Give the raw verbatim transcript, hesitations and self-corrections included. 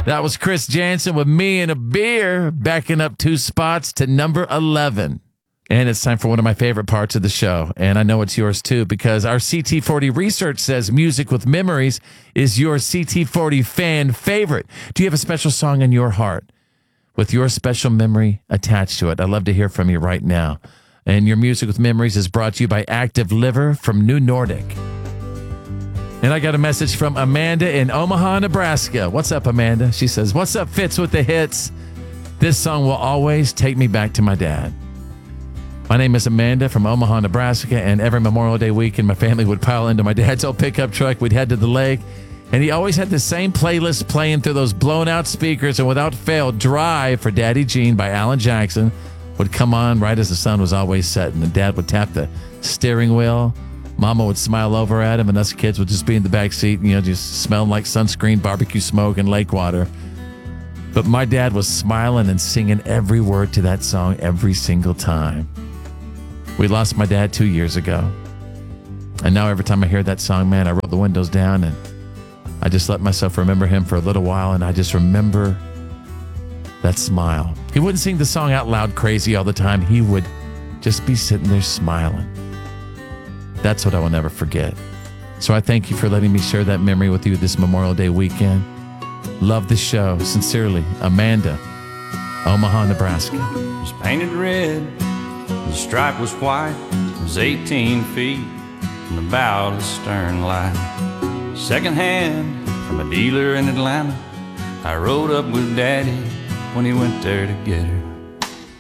That was Chris Jansen with Me and a Beer, backing up two spots to number eleven. And it's time for one of my favorite parts of the show, and I know it's yours too, because our C T forty research says Music with Memories is your C T forty fan favorite. Do you have a special song in your heart with your special memory attached to it? I'd love to hear from you right now. And your Music with Memories is brought to you by Active Liver from New Nordic. And I got a message from Amanda in Omaha, Nebraska. What's up, Amanda? She says, what's up, Fitz with the hits? This song will always take me back to my dad. My name is Amanda from Omaha, Nebraska, and every Memorial Day weekend, my family would pile into my dad's old pickup truck. We'd head to the lake, and he always had the same playlist playing through those blown-out speakers, and without fail, Drive for Daddy Jean by Alan Jackson would come on right as the sun was always setting, and Dad would tap the steering wheel. Mama would smile over at him, and us kids would just be in the back seat, you know, just smelling like sunscreen, barbecue smoke, and lake water. But my dad was smiling and singing every word to that song every single time. We lost my dad two years ago. And now every time I hear that song, man, I roll the windows down and I just let myself remember him for a little while, and I just remember that smile. He wouldn't sing the song out loud crazy all the time. He would just be sitting there smiling. That's what I will never forget. So I thank you for letting me share that memory with you this Memorial Day weekend. Love the show. Sincerely, Amanda, Omaha, Nebraska. It was painted red, the stripe was white, it was eighteen feet from the bow to the stern light. Second hand from a dealer in Atlanta, I rode up with Daddy when he went there to get her.